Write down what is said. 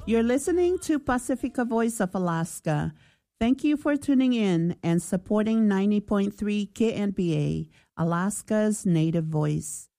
You're listening to Pacifica Voice of Alaska. Thank you for tuning in and supporting 90.3 KNPA, Alaska's native voice.